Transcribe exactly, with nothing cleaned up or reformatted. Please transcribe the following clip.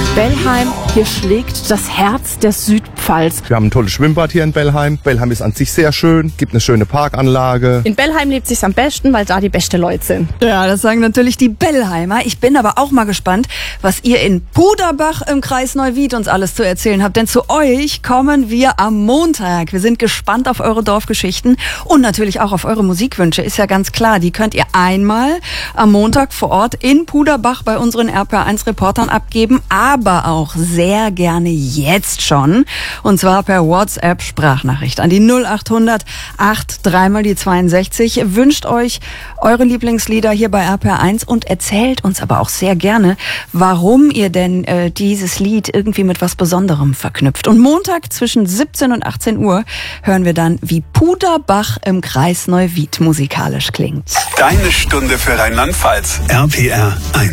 Bellheim, hier schlägt das Herz der Südpfalz. Wir haben ein tolles Schwimmbad hier in Bellheim. Bellheim ist an sich sehr schön, gibt eine schöne Parkanlage. In Bellheim lebt sich's am besten, weil da die beste Leute sind. Ja, das sagen natürlich die Bellheimer. Ich bin aber auch mal gespannt, was ihr in Puderbach im Kreis Neuwied uns alles zu erzählen habt. Denn zu euch kommen wir am Montag. Wir sind gespannt auf eure Dorfgeschichten und natürlich auch auf eure Musikwünsche. Ist ja ganz klar, die könnt ihr einmal am Montag vor Ort in Puderbach bei unseren R P R eins Reportern abgeben, aber auch sehr gerne jetzt schon. Und zwar per WhatsApp-Sprachnachricht an die null acht hundert acht dreimal die zweiundsechzig. Wünscht euch eure Lieblingslieder hier bei R P R eins und erzählt uns aber auch sehr gerne, warum ihr denn äh, dieses Lied irgendwie mit was Besonderem verknüpft. Und Montag zwischen siebzehn und achtzehn Uhr hören wir dann, wie Puderbach im Kreis Neuwied musikalisch klingt. Deine Stunde für Rheinland-Pfalz. R P R eins.